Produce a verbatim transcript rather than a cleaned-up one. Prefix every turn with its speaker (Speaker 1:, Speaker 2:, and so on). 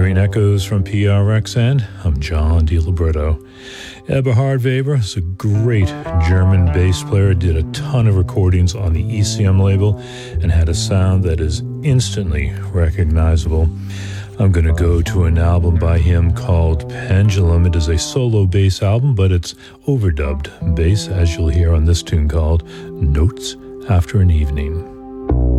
Speaker 1: Hearing echoes from P R X, and I'm John DiLibretto. Eberhard Weber is a great German bass player, did a ton of recordings on the E C M label, and had a sound that is instantly recognizable. I'm going to go to an album by him called Pendulum. It is a solo bass album, but it's overdubbed bass, as you'll hear on this tune called Notes After an Evening.